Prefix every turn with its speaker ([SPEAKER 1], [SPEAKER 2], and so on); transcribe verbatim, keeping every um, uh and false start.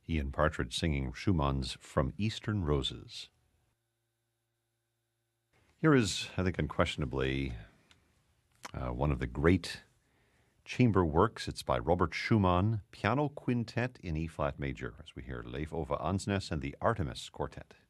[SPEAKER 1] Ian Partridge singing Schumann's From Eastern Roses. Here is, I think, unquestionably uh, one of the great chamber works. It's by Robert Schumann, Piano Quintet in E-flat major, as we hear Leif Ove Ansnes and the Artemis Quartet.